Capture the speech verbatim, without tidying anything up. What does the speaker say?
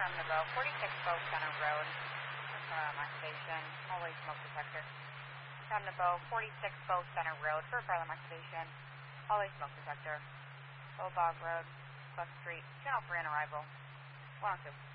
from the bow, forty-six Bow Center Road, firearm activation, hallway smoke detector. From the bow, forty-six Bow Center Road for firearm activation, hallway smoke detector. Bow Bog Road, Buck Street, channel three on arrival, one oh two.